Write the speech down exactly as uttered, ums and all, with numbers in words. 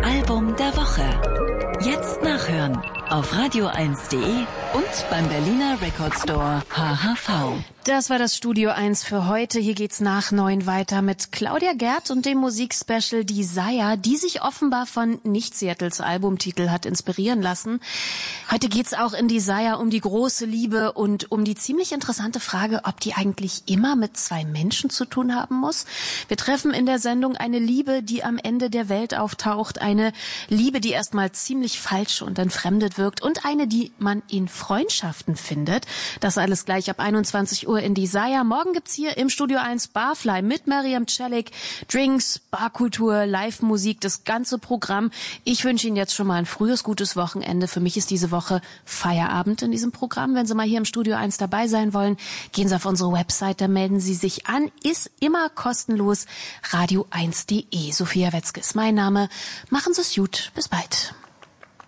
Album der Woche. Jetzt nachhören auf radio eins punkt de und beim Berliner Record Store H H V. Das war das Studio eins für heute. Hier geht's nach neun weiter mit Claudia Gerd und dem Musikspecial Desire, die sich offenbar von Nicht-Seattles Albumtitel hat inspirieren lassen. Heute geht's auch in Desire um die große Liebe und um die ziemlich interessante Frage, ob die eigentlich immer mit zwei Menschen zu tun haben muss. Wir treffen in der Sendung eine Liebe, die am Ende der Welt auftaucht, eine Liebe, die erstmal ziemlich falsch und entfremdet wirkt und eine, die man in Freundschaften findet. Das alles gleich ab einundzwanzig Uhr in Desire. Morgen gibt's hier im Studio eins Barfly mit Miriam Celik, Drinks, Barkultur, Live-Musik, das ganze Programm. Ich wünsche Ihnen jetzt schon mal ein frühes, gutes Wochenende. Für mich ist diese Woche Feierabend in diesem Programm. Wenn Sie mal hier im Studio eins dabei sein wollen, gehen Sie auf unsere Website, da melden Sie sich an. Ist immer kostenlos. radio eins punkt de. Sophia Wetzke ist mein Name. Machen Sie es gut. Bis bald.